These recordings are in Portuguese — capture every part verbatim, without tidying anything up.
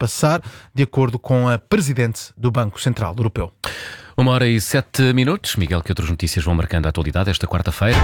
ultrapassar, de acordo com a Presidente do Banco Central Europeu. Uma hora e sete minutos. Miguel, que outras notícias vão marcando a atualidade esta quarta-feira?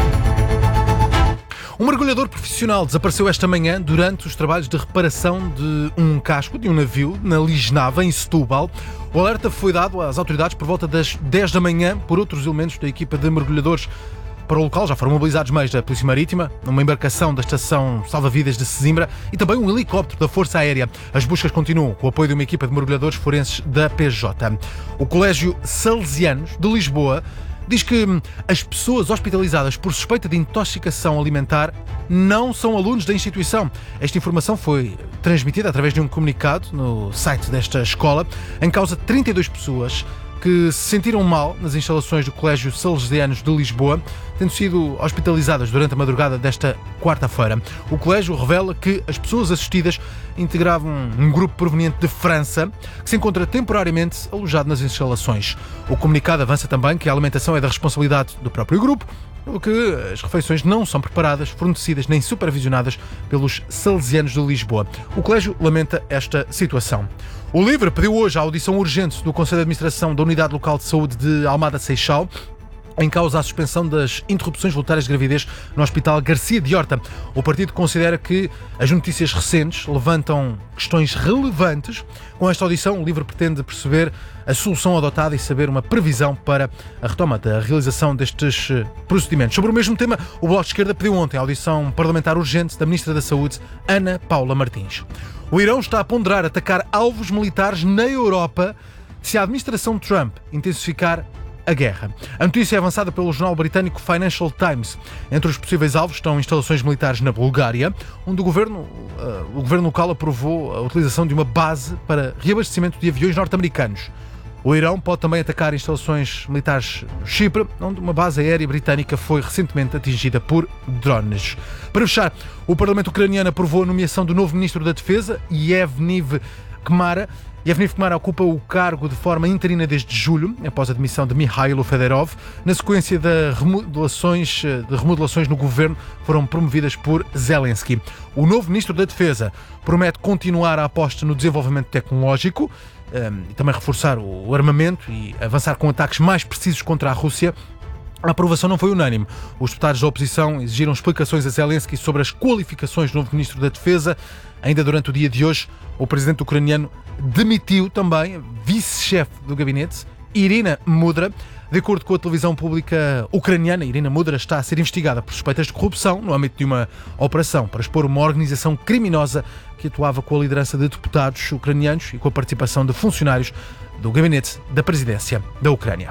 Um mergulhador profissional desapareceu esta manhã durante os trabalhos de reparação de um casco de um navio na Lisnava, em Setúbal. O alerta foi dado às autoridades por volta das dez da manhã por outros elementos da equipa de mergulhadores. Para o local já foram mobilizados meios da Polícia Marítima, uma embarcação da Estação Salva-Vidas de Sesimbra e também um helicóptero da Força Aérea. As buscas continuam com o apoio de uma equipa de mergulhadores forenses da P J. O Colégio Salesianos de Lisboa diz que as pessoas hospitalizadas por suspeita de intoxicação alimentar não são alunos da instituição. Esta informação foi transmitida através de um comunicado no site desta escola. Em causa, trinta e duas pessoas que se sentiram mal nas instalações do Colégio Salesianos de Lisboa, tendo sido hospitalizadas durante a madrugada desta quarta-feira. O colégio revela que as pessoas assistidas integravam um grupo proveniente de França, que se encontra temporariamente alojado nas instalações. O comunicado avança também que a alimentação é da responsabilidade do próprio grupo, pelo que as refeições não são preparadas, fornecidas nem supervisionadas pelos Salesianos de Lisboa. O colégio lamenta esta situação. O LIVRE pediu hoje a audição urgente do Conselho de Administração da Unidade Local de Saúde de Almada Seixal, em causa a suspensão das interrupções voluntárias de gravidez no Hospital Garcia de Horta. O partido considera que as notícias recentes levantam questões relevantes. Com esta audição, o LIVRE pretende perceber a solução adotada e saber uma previsão para a retoma da realização destes procedimentos. Sobre o mesmo tema, o Bloco de Esquerda pediu ontem a audição parlamentar urgente da Ministra da Saúde, Ana Paula Martins. O Irão está a ponderar atacar alvos militares na Europa se a administração Trump intensificar a guerra. A notícia é avançada pelo jornal britânico Financial Times. Entre os possíveis alvos estão instalações militares na Bulgária, onde o governo, uh, o governo local aprovou a utilização de uma base para reabastecimento de aviões norte-americanos. O Irão pode também atacar instalações militares no Chipre, onde uma base aérea britânica foi recentemente atingida por drones. Para fechar, o Parlamento ucraniano aprovou a nomeação do novo Ministro da Defesa, Yevgeny Kmara. Yevgeny Kmara ocupa o cargo de forma interina desde julho, após a demissão de Mikhailo Fedorov. Na sequência de remodelações, de remodelações no governo, foram promovidas por Zelensky. O novo Ministro da Defesa promete continuar a aposta no desenvolvimento tecnológico, Um, e também reforçar o armamento e avançar com ataques mais precisos contra a Rússia. A aprovação não foi unânime. Os deputados da oposição exigiram explicações a Zelensky sobre as qualificações do novo Ministro da Defesa. Ainda durante o dia de hoje, o presidente ucraniano demitiu também a vice-chefe do gabinete, Irina Mudra. De acordo com a televisão pública ucraniana, Irina Mudra está a ser investigada por suspeitas de corrupção no âmbito de uma operação para expor uma organização criminosa que atuava com a liderança de deputados ucranianos e com a participação de funcionários do gabinete da presidência da Ucrânia.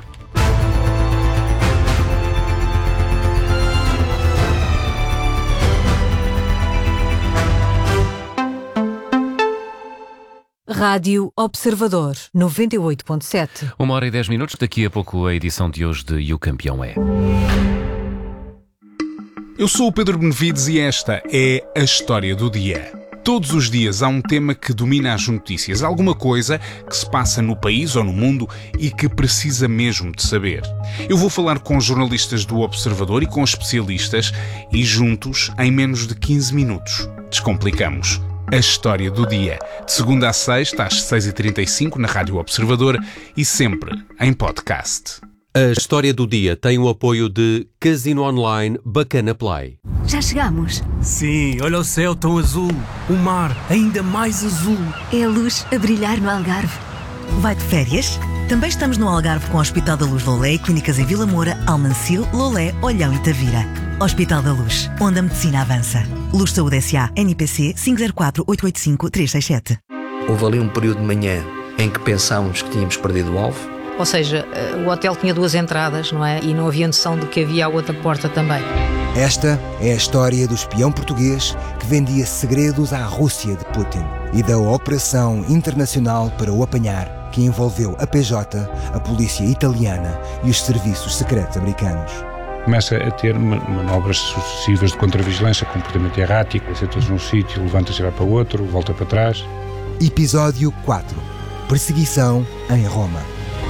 Rádio Observador, noventa e oito ponto sete. Uma hora e dez minutos. Daqui a pouco a edição de hoje de E o Campeão é. Eu sou o Pedro Benevides e esta é a história do dia. Todos os dias há um tema que domina as notícias, alguma coisa que se passa no país ou no mundo e que precisa mesmo de saber. Eu vou falar com jornalistas do Observador e com especialistas e juntos, em menos de quinze minutos, descomplicamos a história do dia. De segunda a sexta, às seis e trinta e cinco, na Rádio Observador e sempre em podcast. A história do dia tem o apoio de Casino Online Bacana Play. Já chegamos? Sim, olha o céu tão azul, o mar ainda mais azul. É a luz a brilhar no Algarve. Vai de férias? Também estamos no Algarve com o Hospital da Luz Lolé e clínicas em Vila Moura, Almancil, Lolé, Olhão e Tavira. Hospital da Luz, onde a medicina avança. Luz Saúde S A, N P C cinco zero quatro oito oito cinco três seis sete. Houve ali um período de manhã em que pensámos que tínhamos perdido o alvo. Ou seja, o hotel tinha duas entradas, não é? E não havia noção de que havia a outra porta também. Esta é a história do espião português que vendia segredos à Rússia de Putin e da operação internacional para o apanhar, que envolveu a P J, a polícia italiana e os serviços secretos americanos. Começa a ter manobras sucessivas de contravigilância, comportamento errático, senta-se num sítio, levanta-se e vai para outro, volta para trás. Episódio quatro. Perseguição em Roma.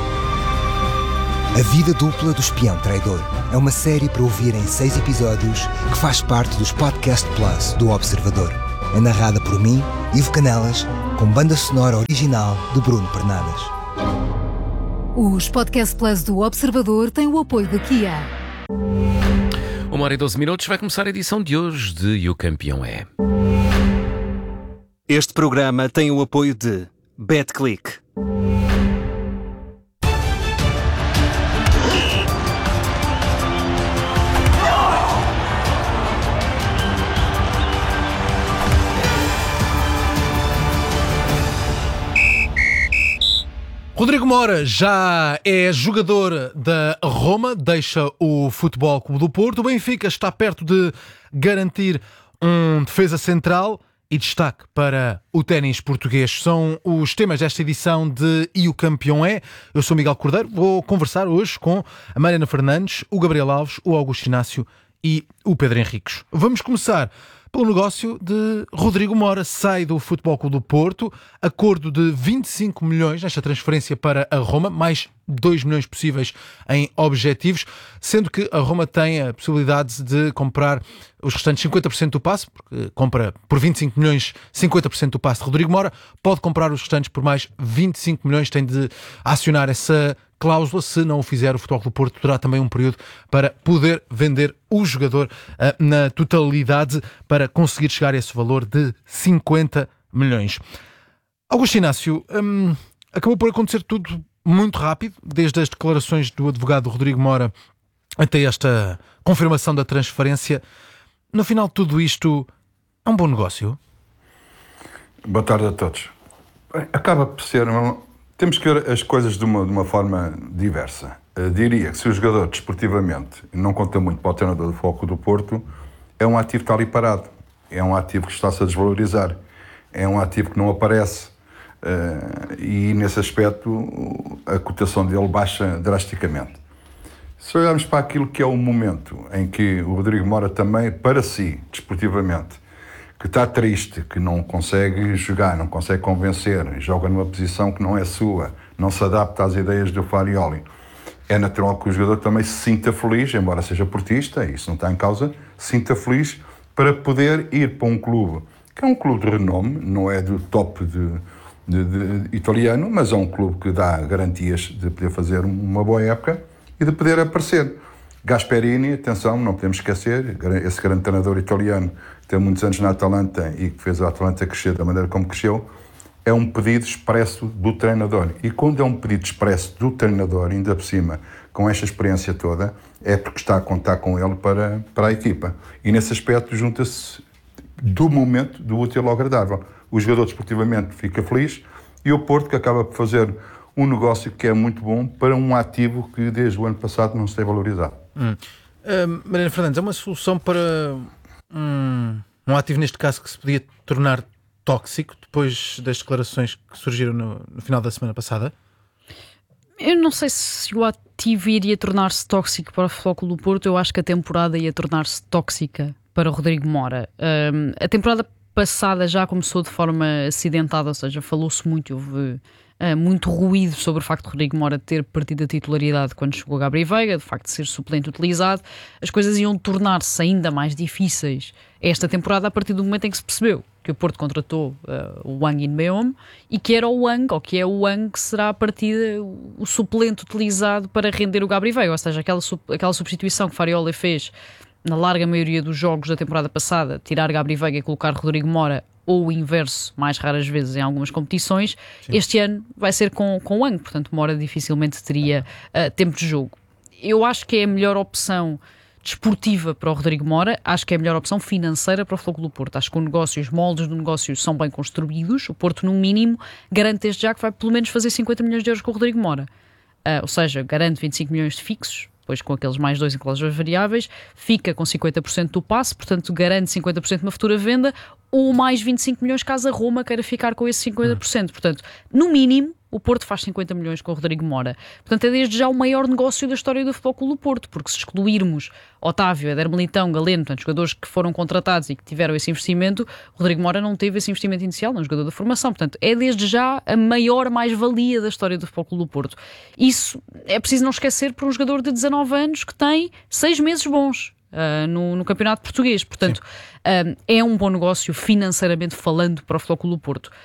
A vida dupla do espião traidor é uma série para ouvir em seis episódios que faz parte dos Podcast Plus do Observador. É narrada por mim, Ivo Canelas, com banda sonora original de Bruno Pernadas. Os Podcast Plus do Observador têm o apoio da Kia. Uma hora e doze minutos, vai começar a edição de hoje de E o Campeão é. Este programa tem o apoio de BetClick. Rodrigo Mora já é jogador da Roma, deixa o Futebol Clube do Porto. O Benfica está perto de garantir um defesa central e destaque para o ténis português. São os temas desta edição de E o Campeão é. Eu sou Miguel Cordeiro, vou conversar hoje com a Mariana Fernandes, o Gabriel Alves, o Augusto Inácio e o Pedro Henriques. Vamos começar pelo negócio de Rodrigo Mora. Sai do Futebol Clube do Porto, acordo de vinte e cinco milhões nesta transferência para a Roma, mais dois milhões possíveis em objetivos, sendo que a Roma tem a possibilidade de comprar os restantes cinquenta por cento do passe, porque compra por vinte e cinco milhões cinquenta por cento do passe de Rodrigo Mora, pode comprar os restantes por mais vinte e cinco milhões, tem de acionar essa cláusula. Se não o fizer, o Futebol Clube do Porto terá também um período para poder vender o jogador uh, na totalidade para conseguir chegar a esse valor de cinquenta milhões. Augusto Inácio, um, acabou por acontecer tudo muito rápido, desde as declarações do advogado Rodrigo Mora até esta confirmação da transferência. No final de tudo isto, é um bom negócio? Boa tarde a todos. Acaba por ser... Um... Temos que ver as coisas de uma, de uma forma diversa. Eu diria que se o jogador desportivamente não conta muito para o treinador do Futebol do Porto, é um ativo que está ali parado. É um ativo que está-se a desvalorizar. É um ativo que não aparece. Uh, e nesse aspecto a cotação dele baixa drasticamente. Se olharmos para aquilo que é o momento em que o Rodrigo Mora também, para si, desportivamente, que está triste, que não consegue jogar, não consegue convencer, joga numa posição que não é sua, não se adapta às ideias do Farioli, é natural que o jogador também se sinta feliz, embora seja portista, isso não está em causa, se sinta feliz para poder ir para um clube, que é um clube de renome, não é do top de, de, de italiano, mas é um clube que dá garantias de poder fazer uma boa época e de poder aparecer. Gasperini, atenção, não podemos esquecer, esse grande treinador italiano que tem muitos anos na Atalanta e que fez a Atalanta crescer da maneira como cresceu, é um pedido expresso do treinador. E quando é um pedido expresso do treinador, ainda por cima, com esta experiência toda, é porque está a contar com ele para, para a equipa. E nesse aspecto junta-se do momento do útil ao agradável. O jogador desportivamente fica feliz e o Porto que acaba por fazer um negócio que é muito bom para um ativo que desde o ano passado não se tem valorizado. Hum. Uh, Mariana Fernandes, é uma solução para um, um ativo, neste caso, que se podia tornar tóxico depois das declarações que surgiram no, no final da semana passada? Eu não sei se o ativo iria tornar-se tóxico para o Futebol Clube do Porto. Eu acho que a temporada ia tornar-se tóxica para o Rodrigo Mora. Um, a temporada passada já começou de forma acidentada, ou seja, falou-se muito, houve Uh, muito ruído sobre o facto de Rodrigo Mora ter perdido a titularidade quando chegou a Gabriel Veiga, de facto de ser suplente utilizado. As coisas iam tornar-se ainda mais difíceis esta temporada a partir do momento em que se percebeu que o Porto contratou uh, o Wang In-beom e que era o Wang, ou que é o Wang que será a partida o suplente utilizado para render o Gabriel Veiga, ou seja, aquela, aquela substituição que Farioli fez na larga maioria dos jogos da temporada passada, tirar Gabriel Veiga e colocar Rodrigo Mora, ou o inverso, mais raras vezes em algumas competições. Sim. Este ano vai ser com, com o Wang, portanto Mora dificilmente teria uh, tempo de jogo. Eu acho que é a melhor opção desportiva para o Rodrigo Mora, acho que é a melhor opção financeira para o Futebol Clube do Porto. Acho que o negócio, os moldes do negócio são bem construídos. O Porto, no mínimo, garante desde já que vai pelo menos fazer cinquenta milhões de euros com o Rodrigo Mora. Uh, ou seja, garante vinte e cinco milhões de fixos, depois com aqueles mais dois em cláusulas variáveis, fica com cinquenta por cento do passe, portanto garante cinquenta por cento de uma futura venda, ou mais vinte e cinco milhões caso a Roma queira ficar com esse cinquenta por cento. Portanto, no mínimo, o Porto faz cinquenta milhões com o Rodrigo Mora. Portanto, é desde já o maior negócio da história do Futebol Clube do Porto, porque se excluirmos Otávio, Éder Militão, Galeno, portanto, jogadores que foram contratados e que tiveram esse investimento, o Rodrigo Mora não teve esse investimento inicial, não é um jogador da formação. Portanto, é desde já a maior mais-valia da história do Futebol Clube do Porto. Isso é preciso não esquecer para um jogador de dezanove anos que tem seis meses bons Uh, no, no campeonato português. Portanto, uh, é um bom negócio financeiramente falando para o Futebol Clube do Porto.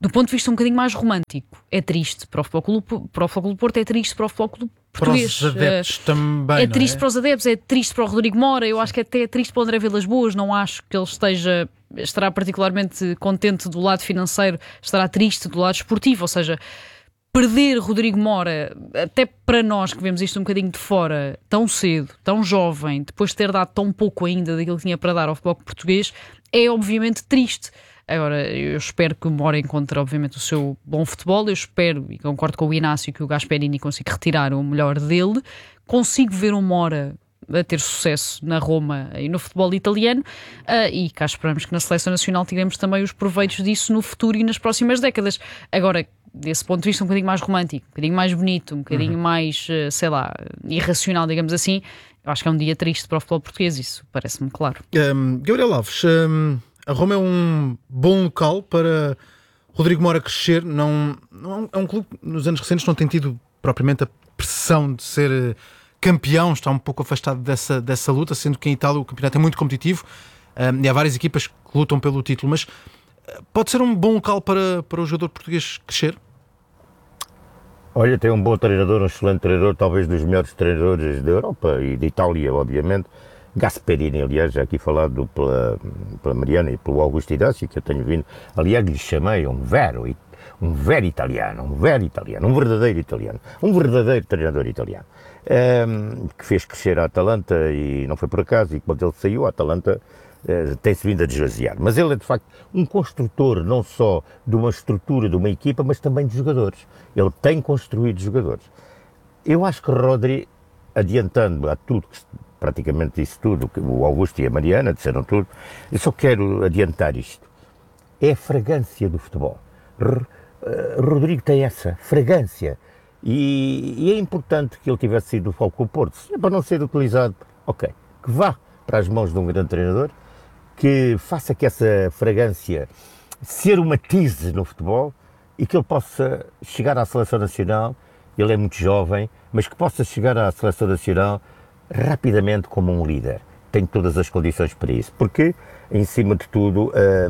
do ponto de vista um bocadinho mais romântico, é triste para o Futebol Clube, para o Futebol Clube Porto, é triste para o Futebol Clube Português. Para os adeptos uh, também, é triste é? para os adeptos, é triste para o Rodrigo Mora, eu acho que até é triste para o André Vilas Boas, não acho que ele esteja, estará particularmente contente do lado financeiro, estará triste do lado esportivo, ou seja, perder Rodrigo Mora, até para nós que vemos isto um bocadinho de fora, tão cedo, tão jovem, depois de ter dado tão pouco ainda daquilo que tinha para dar ao futebol português, é obviamente triste. Agora, eu espero que o Mora encontre, obviamente, o seu bom futebol. Eu espero, e concordo com o Inácio, que o Gasperini consiga retirar o melhor dele. Consigo ver o Mora a ter sucesso na Roma e no futebol italiano, uh, e cá esperamos que na Seleção Nacional tiremos também os proveitos disso no futuro e nas próximas décadas. Agora, desse ponto de vista um bocadinho mais romântico, um bocadinho mais bonito, um bocadinho uhum. mais, uh, sei lá, irracional, digamos assim, eu acho que é um dia triste para o futebol português, isso parece-me claro. Um, Gabriel Alves... Um... A Roma é um bom local para Rodrigo Mora crescer. Não, não, é um clube que nos anos recentes não tem tido propriamente a pressão de ser campeão, está um pouco afastado dessa, dessa luta, sendo que em Itália o campeonato é muito competitivo um, e há várias equipas que lutam pelo título, mas pode ser um bom local para, para o jogador português crescer? Olha, tem um bom treinador, um excelente treinador, talvez dos melhores treinadores da Europa e de Itália, obviamente. Gasperini, aliás, já aqui falado pela, pela Mariana e pelo Augusto Inácio, que eu tenho vindo, aliás, lhe chamei um vero, um vero italiano, um vero italiano, um verdadeiro italiano, um verdadeiro treinador italiano, um, que fez crescer a Atalanta e não foi por acaso, e quando ele saiu, a Atalanta uh, tem-se vindo a desvaziar. Mas ele é, de facto, um construtor não só de uma estrutura, de uma equipa, mas também de jogadores. Ele tem construído jogadores. Eu acho que Rodri, adiantando a tudo que praticamente disse tudo, o Augusto e a Mariana disseram tudo, eu só quero adiantar isto. É a fragrância do futebol. Rodrigo tem essa fragrância e, e é importante que ele tivesse sido do Futebol Clube Porto. Se é para não ser utilizado, ok, que vá para as mãos de um grande treinador, que faça que essa fragrância ser uma tise no futebol e que ele possa chegar à Seleção Nacional, ele é muito jovem, mas que possa chegar à Seleção Nacional rapidamente como um líder. Tem todas as condições para isso, porque, em cima de tudo,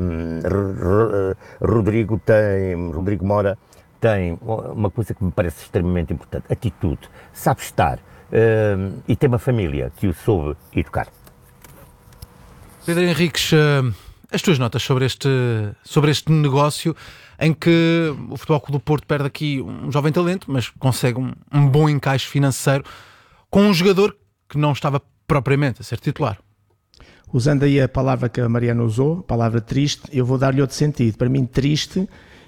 um, Rodrigo tem, Rodrigo Mora tem uma coisa que me parece extremamente importante, atitude, sabe estar, um, e tem uma família que o soube educar. Pedro Henriques, as tuas notas sobre este, sobre este negócio em que o Futebol Clube do Porto perde aqui um jovem talento, mas consegue um, um bom encaixe financeiro com um jogador que não estava propriamente a ser titular. Usando aí a palavra que a Mariana usou, a palavra triste, eu vou dar-lhe outro sentido. Para mim, triste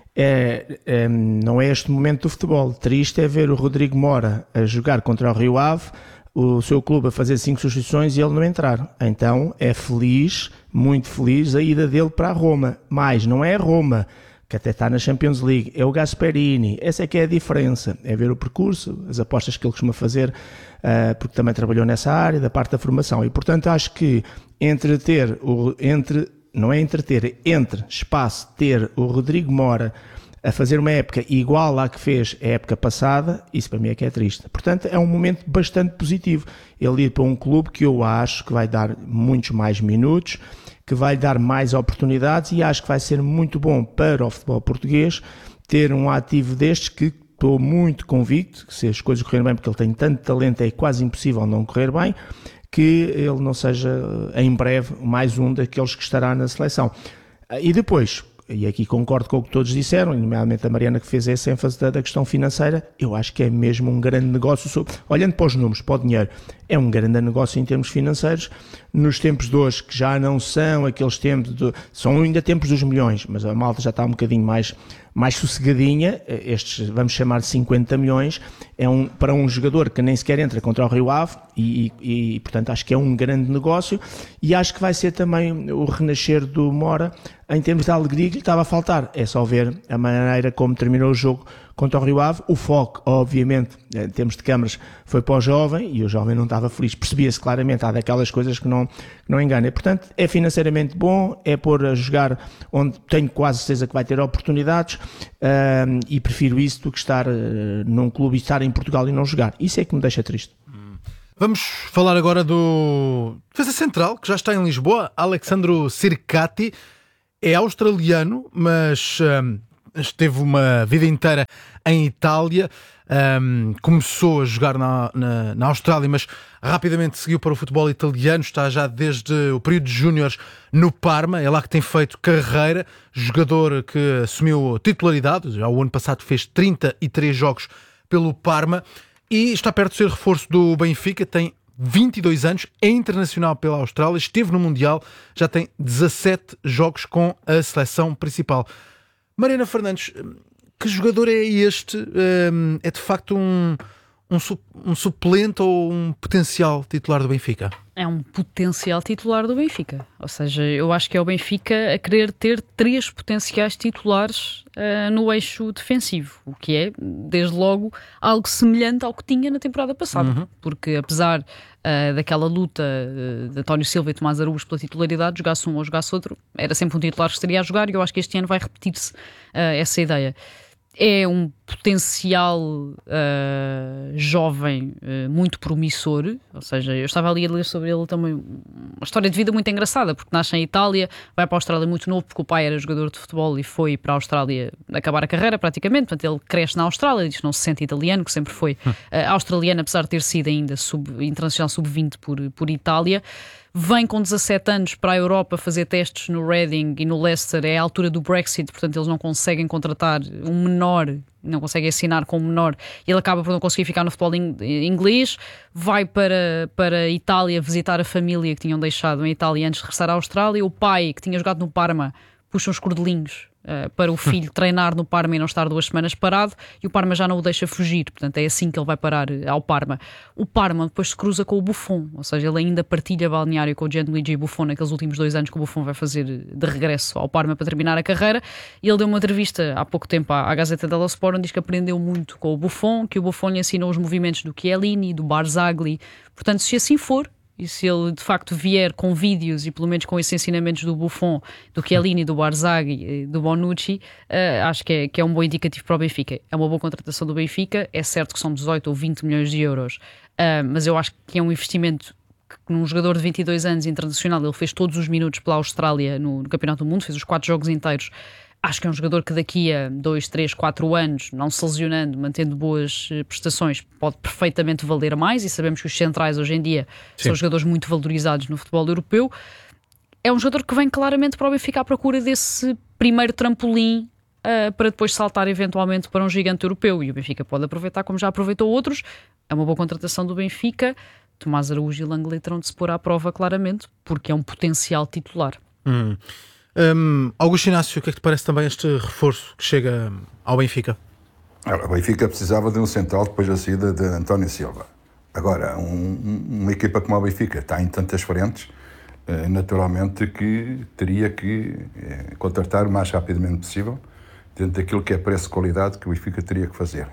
é, é, não é este momento do futebol. Triste é ver o Rodrigo Mora a jogar contra o Rio Ave, o seu clube a fazer cinco substituições e ele não entrar. Então é feliz, muito feliz, a ida dele para a Roma. Mas não é a Roma, que até está na Champions League, é o Gasperini. Essa é que é a diferença, é ver o percurso, as apostas que ele costuma fazer, uh, porque também trabalhou nessa área, da parte da formação. E, portanto, acho que entre ter, o, entre, não é entreter, entre espaço ter o Rodrigo Mora a fazer uma época igual à que fez a época passada, isso para mim é que é triste. Portanto, é um momento bastante positivo. Ele ir para um clube que eu acho que vai dar muitos mais minutos, que vai dar mais oportunidades e acho que vai ser muito bom para o futebol português ter um ativo destes que estou muito convicto que se as coisas correrem bem, porque ele tem tanto talento, é quase impossível não correr bem, que ele não seja em breve mais um daqueles que estará na seleção. E depois, e aqui concordo com o que todos disseram, nomeadamente a Mariana que fez essa ênfase da, da questão financeira, eu acho que é mesmo um grande negócio, sobre, olhando para os números, para o dinheiro, é um grande negócio em termos financeiros, nos tempos de hoje, que já não são aqueles tempos, de, são ainda tempos dos milhões, mas a malta já está um bocadinho mais, mais sossegadinha, estes, vamos chamar de cinquenta milhões, é um, para um jogador que nem sequer entra contra o Rio Ave, e, e, e portanto acho que é um grande negócio, e acho que vai ser também o renascer do Mora, em termos de alegria que lhe estava a faltar. É só ver a maneira como terminou o jogo contra o Rio Ave. O foco, obviamente, em termos de câmaras, foi para o jovem, e o jovem não estava feliz. Percebia-se claramente, há daquelas coisas que não, que não enganam. E, portanto, é financeiramente bom, é pôr a jogar onde tenho quase certeza que vai ter oportunidades, um, e prefiro isso do que estar uh, num clube e estar em Portugal e não jogar. Isso é que me deixa triste. Vamos falar agora do defesa central, que já está em Lisboa, Alexandro Sircati. É australiano, mas hum, esteve uma vida inteira em Itália, um, começou a jogar na, na, na Austrália, mas rapidamente seguiu para o futebol italiano, está já desde o período de júniores no Parma, é lá que tem feito carreira, jogador que assumiu titularidade, já o ano passado fez trinta e três jogos pelo Parma e está perto de ser reforço do Benfica, tem vinte e dois anos, é internacional pela Austrália, esteve no Mundial, já tem dezassete jogos com a seleção principal. Mariana Fernandes, que jogador é este? É de facto um, um, um suplente ou um potencial titular do Benfica? É um potencial titular do Benfica. Ou seja, eu acho que é o Benfica a querer ter três potenciais titulares uh, no eixo defensivo, o que é, desde logo, algo semelhante ao que tinha na temporada passada. Uhum. Porque apesar uh, daquela luta uh, de António Silva e Tomás Araújo pela titularidade, jogasse um ou jogasse outro, era sempre um titular que estaria a jogar e eu acho que este ano vai repetir-se uh, essa ideia. É um potencial uh, jovem uh, muito promissor, ou seja, eu estava ali a ler sobre ele também uma história de vida muito engraçada, porque nasce em Itália, vai para a Austrália muito novo, porque o pai era jogador de futebol e foi para a Austrália acabar a carreira praticamente, portanto ele cresce na Austrália, diz que não se sente italiano, que sempre foi uh, australiano, apesar de ter sido ainda sub, internacional sub vinte por, por Itália. Vem com dezassete anos para a Europa fazer testes no Reading e no Leicester, é a altura do Brexit, portanto eles não conseguem contratar um menor, não conseguem assinar com um menor, e ele acaba por não conseguir ficar no futebol inglês, vai para, para a Itália visitar a família que tinham deixado em Itália antes de regressar à Austrália, o pai que tinha jogado no Parma puxa uns cordelinhos Uh, para o filho treinar no Parma e não estar duas semanas parado, e o Parma já não o deixa fugir, portanto é assim que ele vai parar ao Parma. O Parma depois se cruza com o Buffon, ou seja, ele ainda partilha balneário com o Gianluigi Buffon naqueles últimos dois anos que o Buffon vai fazer de regresso ao Parma para terminar a carreira, e ele deu uma entrevista há pouco tempo à, à Gazeta dello Sport, onde diz que aprendeu muito com o Buffon, que o Buffon lhe ensinou os movimentos do Chiellini, do Barzagli, portanto se assim for, e se ele de facto vier com vídeos e pelo menos com esses ensinamentos do Buffon, do Chiellini, do Barzagli, do Bonucci, uh, acho que é, que é um bom indicativo para o Benfica. É uma boa contratação do Benfica, é certo que são dezoito ou vinte milhões de euros, uh, mas eu acho que é um investimento que num jogador de vinte e dois anos internacional, ele fez todos os minutos pela Austrália no, no Campeonato do Mundo, fez os quatro jogos inteiros. Acho que é um jogador que daqui a dois, três, quatro anos, não se lesionando, mantendo boas prestações, pode perfeitamente valer mais, e sabemos que os centrais hoje em dia Sim. são jogadores muito valorizados no futebol europeu. É um jogador que vem claramente para o Benfica à procura desse primeiro trampolim uh, para depois saltar eventualmente para um gigante europeu, e o Benfica pode aproveitar como já aproveitou outros. É uma boa contratação do Benfica. Tomás Araújo e Langley terão de se pôr à prova claramente, porque é um potencial titular. Hum. Um, Augusto Inácio, o que é que te parece também este reforço que chega ao Benfica? O Benfica precisava de um central depois da saída de António Silva. Agora, um, uma equipa como a Benfica está em tantas frentes, naturalmente que teria que contratar o mais rapidamente possível, dentro daquilo que é preço-qualidade que o Benfica teria que fazer.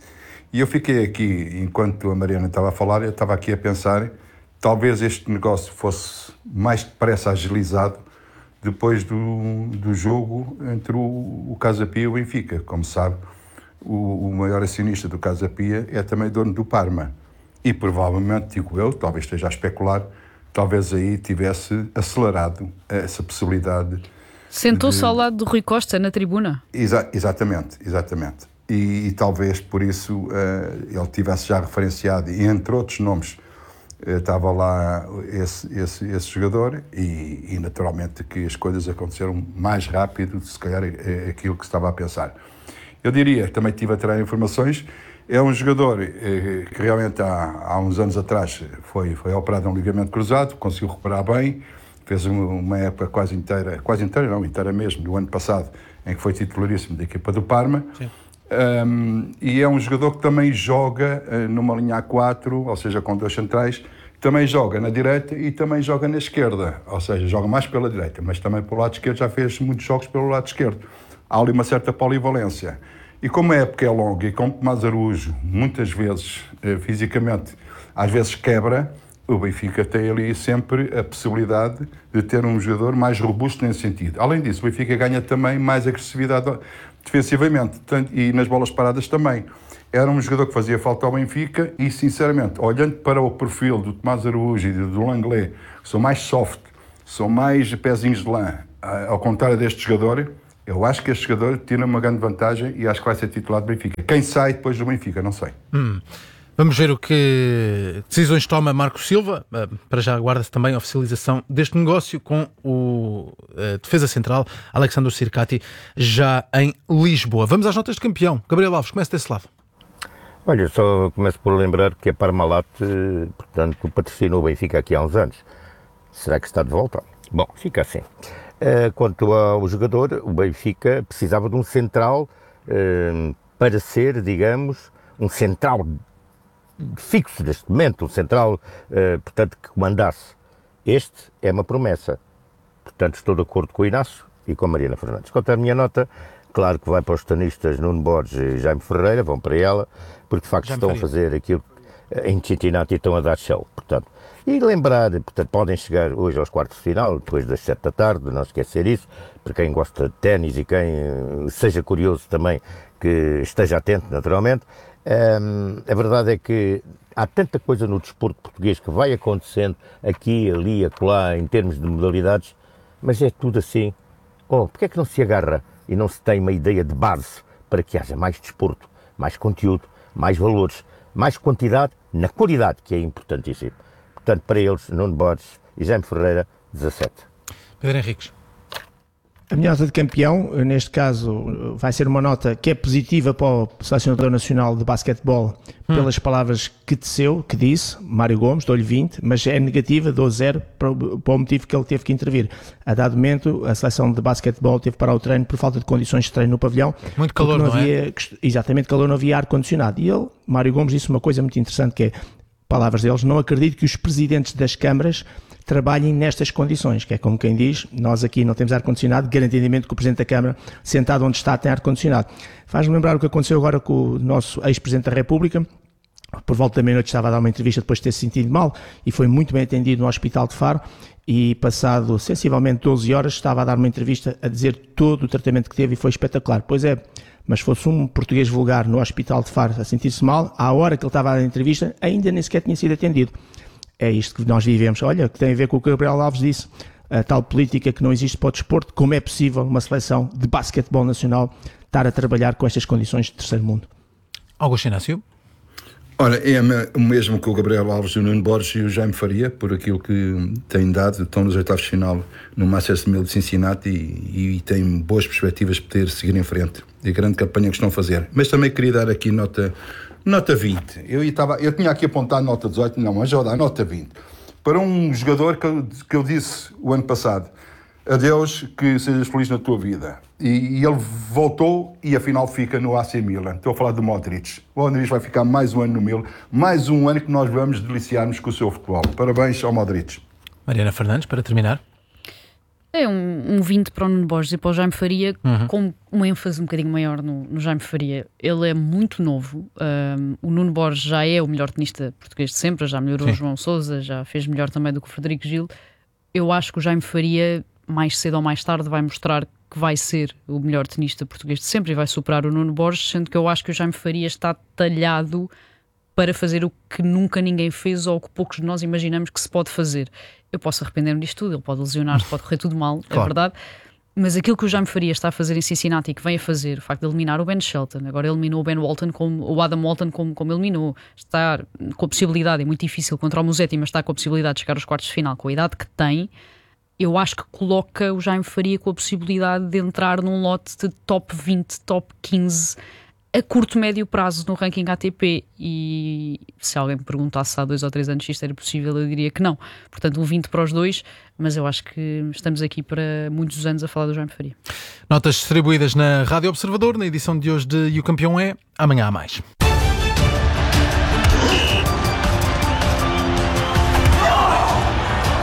E eu fiquei aqui, enquanto a Mariana estava a falar, eu estava aqui a pensar, talvez este negócio fosse mais depressa agilizado depois do, do jogo entre o, o Casa Pia e o Benfica. Como sabe, o, o maior acionista do Casa Pia é também dono do Parma. E provavelmente, digo eu, talvez esteja a especular, talvez aí tivesse acelerado essa possibilidade. Sentou-se de... ao lado do Rui Costa na tribuna? Exa- exatamente, exatamente. E, e talvez por isso uh, ele tivesse já referenciado, e entre outros nomes, estava lá esse, esse, esse jogador e, e naturalmente que as coisas aconteceram mais rápido, se calhar é aquilo que se estava a pensar. Eu diria, também tive a tirar informações, é um jogador eh, que realmente há, há uns anos atrás foi, foi operado num ligamento cruzado, conseguiu recuperar bem, fez uma, uma época quase inteira, quase inteira não, inteira mesmo, do ano passado, em que foi titularíssimo da equipa do Parma. Sim. Um, e é um jogador que também joga uh, numa linha A quatro, ou seja, com dois centrais, também joga na direita e também joga na esquerda, ou seja, joga mais pela direita, mas também pelo lado esquerdo, já fez muitos jogos pelo lado esquerdo. Há ali uma certa polivalência. E como a época é longa e como Tomás Araújo, muitas vezes, uh, fisicamente, às vezes quebra, o Benfica tem ali sempre a possibilidade de ter um jogador mais robusto nesse sentido. Além disso, o Benfica ganha também mais agressividade defensivamente e nas bolas paradas também. Era um jogador que fazia falta ao Benfica e, sinceramente, olhando para o perfil do Tomás Araújo e do Langley, que são mais soft, são mais pezinhos de lã, ao contrário deste jogador, Eu acho que este jogador tira uma grande vantagem e acho que vai ser titular do Benfica. Quem sai depois do Benfica, não sei. Hum. Vamos ver o que decisões toma Marco Silva. Para já aguarda-se também a oficialização deste negócio com o uh, defesa central Alexandre Sirkati já em Lisboa. Vamos às notas de campeão. Gabriel Alves, começa desse lado. Olha, só começo por lembrar que a Parmalat, portanto, patrocinou o Benfica aqui há uns anos. Será que está de volta? Bom, fica assim. Quanto ao jogador, o Benfica precisava de um central para ser, digamos, um central fixo neste momento, um central, portanto, que comandasse. Este é uma promessa. Portanto, estou de acordo com o Inácio e com a Mariana Fernandes. Quanto à minha nota, claro que vai para os tenistas Nuno Borges e Jaime Ferreira, vão para ela, porque de facto Jaime estão Faria. a fazer aquilo em Cincinnati e estão a dar show. Portanto, e lembrar, portanto, podem chegar hoje aos quartos de final, depois das sete da tarde, não esquecer isso, para quem gosta de ténis e quem seja curioso também, que esteja atento, naturalmente. Um, a verdade é que há tanta coisa no desporto português que vai acontecendo aqui, ali, acolá, em termos de modalidades, mas é tudo assim. Oh, porque é que não se agarra e não se tem uma ideia de base para que haja mais desporto, mais conteúdo, mais valores, mais quantidade na qualidade, que é importantíssimo. Portanto, para eles, Nuno Borges e Jaime Ferreira, dezassete. Pedro Henriques. A minha nota de campeão, neste caso, vai ser uma nota que é positiva para o Selecionador Nacional de Basquetebol hum. pelas palavras que teceu, que disse, Mário Gomes, dou-lhe vinte, mas é negativa, dou zero para o, para o motivo que ele teve que intervir. A dado momento, a Seleção de Basquetebol teve que parar o treino por falta de condições de treino no pavilhão. Muito calor, não, não havia, é? Exatamente, calor, não havia ar-condicionado. E ele, Mário Gomes, disse uma coisa muito interessante que é, palavras deles, não acredito que os presidentes das câmaras trabalhem nestas condições, que é como quem diz, nós aqui não temos ar-condicionado, garantidamente que o Presidente da Câmara, sentado onde está, tem ar-condicionado. Faz-me lembrar o que aconteceu agora com o nosso ex-Presidente da República, por volta da meia-noite estava a dar uma entrevista depois de ter se sentido mal e foi muito bem atendido no Hospital de Faro e passado sensivelmente doze horas estava a dar uma entrevista a dizer todo o tratamento que teve e foi espetacular. Pois é, mas fosse um português vulgar no Hospital de Faro a sentir-se mal, à hora que ele estava a dar a entrevista, ainda nem sequer tinha sido atendido. É isto que nós vivemos. Olha, que tem a ver com o que o Gabriel Alves disse, a tal política que não existe para o desporto, como é possível uma seleção de basquetebol nacional estar a trabalhar com estas condições de terceiro mundo. Augusto Inácio? Olha, é o mesmo que o Gabriel Alves, o Nuno Borges e o Jaime Faria, por aquilo que têm dado, estão nos oitavos de final no Masters mil de Cincinnati e, e têm boas perspectivas de poder seguir em frente. É a grande campanha que estão a fazer. Mas também queria dar aqui nota... Nota vinte. Eu, estava, eu tinha aqui apontado nota dezoito, não, mas já vou dar nota vinte. Para um jogador que eu, que eu disse o ano passado, adeus, que sejas feliz na tua vida. E, e ele voltou e afinal fica no A C Milan. Estou a falar do Modric. O Modric vai ficar mais um ano no Milan, mais um ano que nós vamos deliciar-nos com o seu futebol. Parabéns ao Modric. Mariana Fernandes, para terminar. É um, um vinte para o Nuno Borges e para o Jaime Faria, uhum. com uma ênfase um bocadinho maior no, no Jaime Faria. Ele é muito novo. Um, o Nuno Borges já é o melhor tenista português de sempre, já melhorou Sim. o João Sousa, já fez melhor também do que o Frederico Gil. Eu acho que o Jaime Faria, mais cedo ou mais tarde, vai mostrar que vai ser o melhor tenista português de sempre e vai superar o Nuno Borges, sendo que eu acho que o Jaime Faria está talhado para fazer o que nunca ninguém fez ou o que poucos de nós imaginamos que se pode fazer. Eu posso arrepender-me disto tudo, ele pode lesionar-se, pode correr tudo mal, claro. É verdade. Mas aquilo que o Jaime Faria está a fazer em Cincinnati, que vem a fazer, o facto de eliminar o Ben Shelton, agora eliminou o Ben Walton, como, o Adam Walton como, como eliminou, está com a possibilidade, é muito difícil contra o Musetti, mas está com a possibilidade de chegar aos quartos de final, com a idade que tem, eu acho que coloca o Jaime Faria com a possibilidade de entrar num lote de top vinte, top quinze, a curto, médio prazo no ranking A T P, e se alguém me perguntasse há dois ou três anos se isto era possível, eu diria que não. Portanto, um vinte para os dois, mas eu acho que estamos aqui para muitos anos a falar do Jaime Faria. Notas distribuídas na Rádio Observador, na edição de hoje de E o Campeão é. Amanhã há mais.